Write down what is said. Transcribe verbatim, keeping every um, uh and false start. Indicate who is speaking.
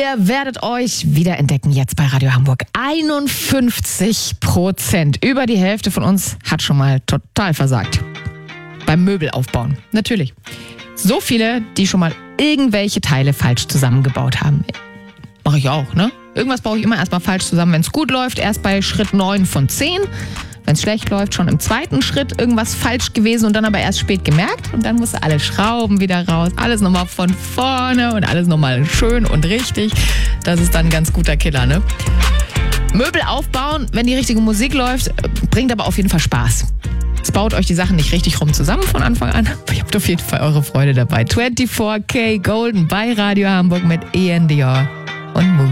Speaker 1: werdet euch wiederentdecken jetzt bei Radio Hamburg. einundfünfzig Prozent. Über die Hälfte von uns hat schon mal total versagt. Beim Möbelaufbauen. Natürlich. So viele, die schon mal irgendwelche Teile falsch zusammengebaut haben. Mache ich auch, ne? Irgendwas baue ich immer erstmal falsch zusammen. Wenn es gut läuft, erst bei Schritt neun von zehn. Wenn es schlecht läuft, schon im zweiten Schritt irgendwas falsch gewesen und dann aber erst spät gemerkt. Und dann musst du alle Schrauben wieder raus. Alles nochmal von vorne und alles nochmal schön und richtig. Das ist dann ein ganz guter Killer, ne? Möbel aufbauen, wenn die richtige Musik läuft, bringt aber auf jeden Fall Spaß. Es baut euch die Sachen nicht richtig rum zusammen von Anfang an. Aber ihr habt auf jeden Fall eure Freude dabei. vierundzwanzig K Golden bei Radio Hamburg mit E N D R und Move.